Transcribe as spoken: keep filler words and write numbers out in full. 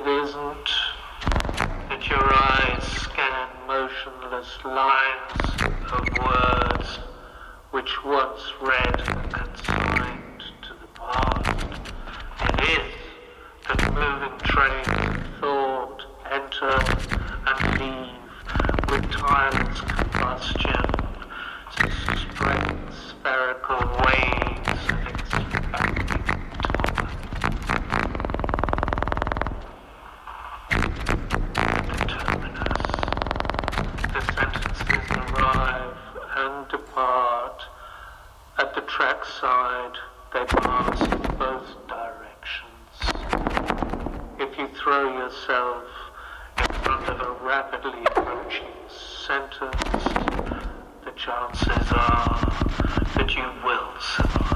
It isn't that your eyes scan motionless lines of words which once read and consigned to the past. It is that moving trains of thought enter and leave with tireless combustion to spread spherical waves of expanding time. The terminus. The sentences arrive and depart. At the trackside, they pass in both directions. If you throw yourself in front of a rapidly approaching sentence, the chances are that you will survive.